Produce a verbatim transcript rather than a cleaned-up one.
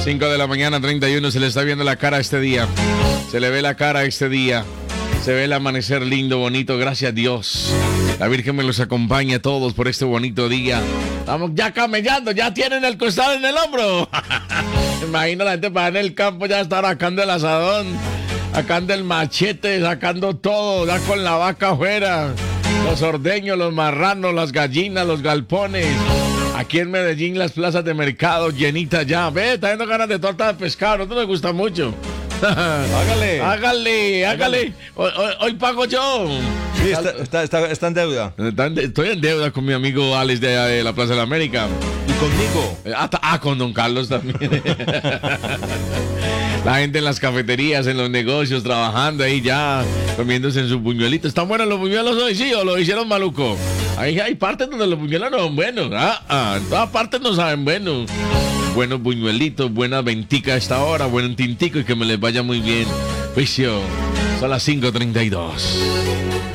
cinco de la mañana, treinta y uno, se le está viendo la cara este día. Se le ve la cara este día. Se ve el amanecer lindo, bonito, gracias a Dios. La Virgen me los acompaña a todos por este bonito día. Estamos ya camellando, ya tienen el costal en el hombro. Imagina la gente para en el campo ya estar sacando el asadón, sacando el machete, sacando todo, ya con la vaca afuera. Los ordeños, los marranos, las gallinas, los galpones. Aquí en Medellín las plazas de mercado llenitas ya. Ve, está dando ganas de torta de pescado, no me gusta mucho. Hágale. Hágale, hágale. Hoy, hoy, hoy pago yo. Sí, está, está, está, está en deuda. Estoy en deuda con mi amigo Alex de, de la Plaza de la América. ¿Y conmigo? Ah, ah, con don Carlos también. La gente en las cafeterías, en los negocios, trabajando ahí ya, comiéndose en sus buñuelitos. ¿Están buenos los buñuelos hoy, sí, o lo hicieron maluco? Ahí hay partes donde los buñuelos no son buenos. Ah, ah, en todas partes no saben buenos. Buenos buñuelitos, buena ventica a esta hora, buen tintico y que me les vaya muy bien. Juicio, son las cinco treinta y dos.